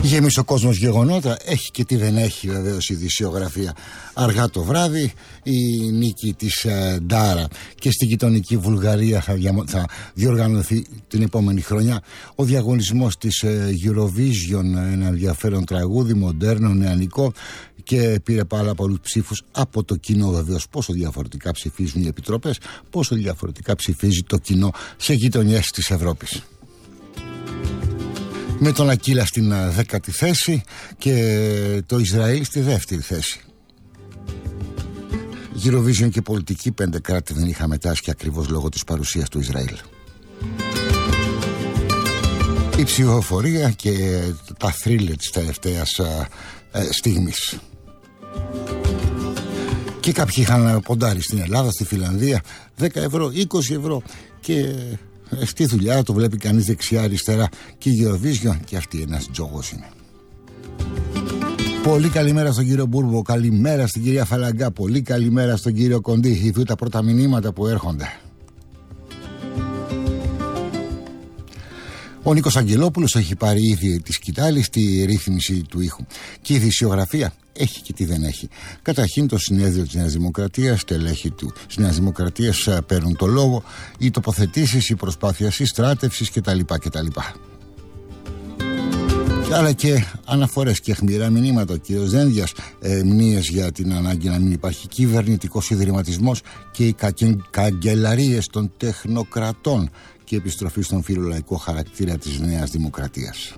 Γέμισε ο κόσμος γεγονότα, έχει και τι δεν έχει βεβαίως η ειδησιογραφία. Αργά το βράδυ η νίκη της Ντάρα και στη γειτονική Βουλγαρία θα διοργανωθεί την επόμενη χρονιά ο διαγωνισμός της Eurovision, ένα ενδιαφέρον τραγούδι, μοντέρνο, νεανικό, και πήρε πάρα πολλούς ψήφους από το κοινό βεβαίως. Πόσο διαφορετικά ψηφίζουν οι επιτροπές, πόσο διαφορετικά ψηφίζει το κοινό σε γειτονιές της Ευρώπης. Με τον Ακύλα στην 10η θέση και το Ισραήλ στη 2η θέση. Eurovision και πολιτική, 5 κράτη δεν είχα μετάσχει ακριβώς λόγω της παρουσίας του Ισραήλ. Η ψηφοφορία και τα θρίλερ της τελευταίας στιγμής. Και κάποιοι είχαν ποντάρει στην Ελλάδα, στη Φιλανδία, 10 ευρώ, 20 ευρώ, και στη δουλειά το βλέπει κανείς δεξιά-αριστερά και η Eurovision, και αυτή ένας τζόγος είναι. Πολύ καλημέρα στον κύριο Μπούρμπο, καλημέρα στην κυρία Φαλαγκά, πολύ καλημέρα στον κύριο Κοντή. Ειδού τα πρώτα μηνύματα που έρχονται. Ο Νίκος Αγγελόπουλος έχει πάρει ήδη τη σκητάλη στη ρύθμιση του ήχου. Και η ειδησιογραφία έχει και τι δεν έχει. Καταρχήν το συνέδριο της Νέας Δημοκρατίας, στελέχη του της Νέας Δημοκρατίας παίρνουν το λόγο, οι τοποθετήσεις, η προσπάθεια συστράτευσης κτλ. Αλλά και αναφορές και αιχμηρά μηνύματα. Ο κ. Δένδιας, μνήες για την ανάγκη να μην υπάρχει κυβερνητικός ιδρυματισμός και οι καγκελαρίες των τεχνοκρατών και επιστροφή στον φιλολαϊκό χαρακτήρα της Νέας Δημοκρατίας.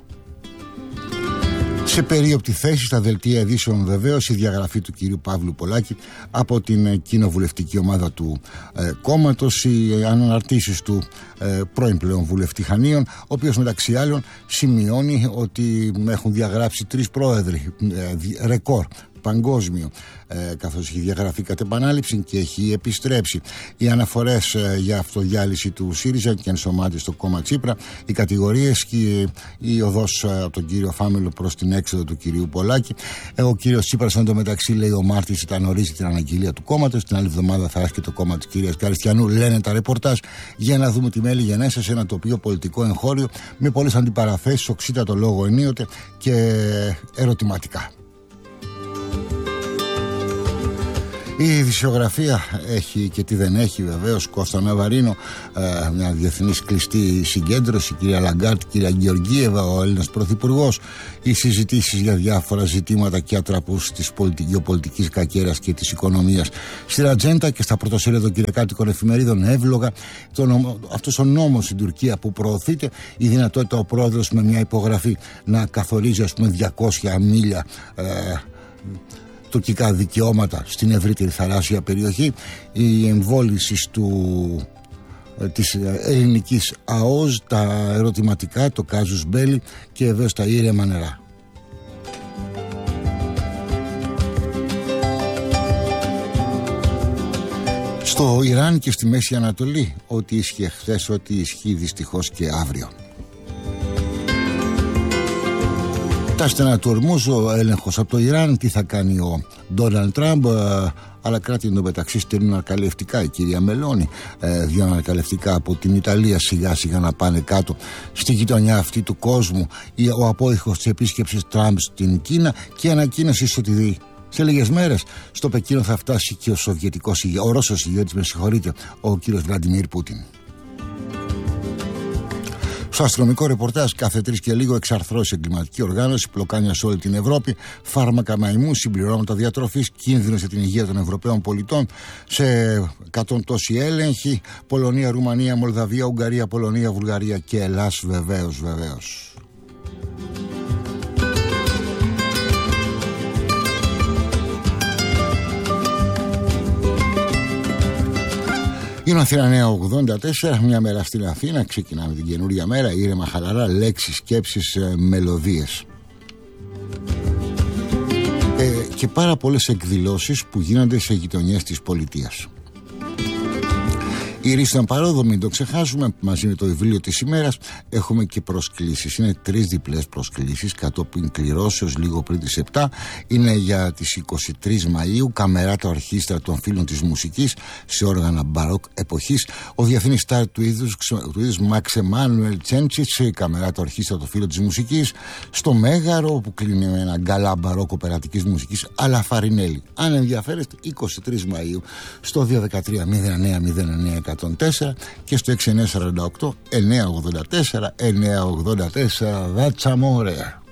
Σε περίοπτη θέση στα δελτία ειδήσεων βεβαίως η διαγραφή του κυρίου Παύλου Πολάκη από την κοινοβουλευτική ομάδα του κόμματος, οι αναρτήσεις του πρώην πλέον βουλευτή Χανίων, ο οποίος μεταξύ άλλων σημειώνει ότι έχουν διαγράψει 3 πρόεδροι, ρεκόρ παγκόσμιο, καθώς έχει διαγραφεί κατ' επανάληψη και έχει επιστρέψει. Οι αναφορές για αυτοδιάλυση του ΣΥΡΙΖΑ και ενσωμάτωση στο κόμμα Τσίπρα, οι κατηγορίες και η οδός από τον κύριο Φάμελο προς την έξοδο του κυρίου Πολάκη. Ο κύριος Τσίπρας εν τω μεταξύ λέει ο Μάρτης ήταν ορίζει την αναγγελία του κόμματος, την άλλη εβδομάδα θα έρθει και το κόμμα της κυρίας Καριστιανού, λένε τα ρεπορτάζ, για να δούμε τι μέλη γενέσα σε ένα τοπίο πολιτικό εγχώριο με πολλές αντιπαραθέσεις, οξύτατο λόγο ενίοτε και ερωτηματικά. Η ειδησιογραφία έχει και τι δεν έχει βεβαίως. Κώστα Ναβαρίνο, μια διεθνής κλειστή συγκέντρωση, κυρία Λαγκάρτ, κυρία Γεωργίεβα, ο Έλληνας Πρωθυπουργός, οι συζητήσεις για διάφορα ζητήματα και ατραπούς της γεωπολιτικής κακέρας και της οικονομίας στην ατζέντα και στα πρωτοσέλιδα των κυριακάτικων εφημερίδων εύλογα. Αυτός ο νόμος στην Τουρκία που προωθείται, η δυνατότητα ο πρόεδρος με μια υπογραφή να καθορίζει ας πούμε 200 μίλια τουρκικά δικαιώματα στην ευρύτερη θαλάσσια περιοχή, η εμβόλυση της ελληνικής ΑΟΣ, τα ερωτηματικά, το κάζους μπέλι και βέβαια τα ήρεμα νερά. Στο Ιράν και στη Μέση Ανατολή, ό,τι ίσχυε χθες, ό,τι ισχύει δυστυχώς και αύριο. Τα στενά του Ορμούζ, ο έλεγχος από το Ιράν, τι θα κάνει ο Ντόναλντ Τραμπ, αλλά κράτη εντωμεταξύ στέλνουν ανακαλευτικά. Η κυρία Μελώνη, 2 ανακαλευτικά από την Ιταλία σιγά σιγά να πάνε κάτω στη γειτονιά αυτή του κόσμου. Ο απόϊχος της επίσκεψης Τραμπ στην Κίνα και ανακοίνωση ότι σε λίγες μέρες στο Πεκίνο θα φτάσει και ο Ρώσος ηγέτης, ο κύριος Βλαντιμίρ Πούτιν. Στο αστυνομικό ρεπορτάζ, κάθε 3 και λίγο εξαρθρώσει εγκληματική οργάνωση, πλοκάνια σε όλη την Ευρώπη, φάρμακα μαϊμού, συμπληρώματα διατροφής, κίνδυνος για την υγεία των Ευρωπαίων πολιτών, σε 100 τόσοι έλεγχοι, Πολωνία, Ρουμανία, Μολδαβία, Ουγγαρία, Πολωνία, Βουλγαρία και Ελλάς βεβαίως. Είναι Αθήνα Νέα 84, μια μέρα στην Αθήνα, ξεκινάμε την καινούρια μέρα, ήρεμα, χαλαρά, λέξεις, σκέψεις, μελωδίες. Και πάρα πολλές εκδηλώσεις που γίνονται σε γειτονιές της πολιτείας. Η Ρίσταν Παρόδο, μην το ξεχάσουμε, μαζί με το βιβλίο της ημέρας. Έχουμε και προσκλήσεις. Είναι 3 διπλές προσκλήσεις κατόπιν κληρώσεως λίγο πριν τις 7. Είναι για τις 23 Μαΐου. Καμεράτα ορχήστρα των φίλων της μουσικής σε όργανα μπαρόκ εποχής. Ο διεθνής στάρ του είδους Μαξ Εμάνουελ Τσέντσιτς, η καμεράτα ορχήστρα των φίλων της μουσικής. Στο Μέγαρο, που κλείνει με ένα γκαλά μπαρόκ οπερατικής μουσικής αλλά Φαρινέλη. Αν ενδιαφέρεστε, 23 Μαΐου στο 213-09-09-104 και στο 6948 984 984. That's amore.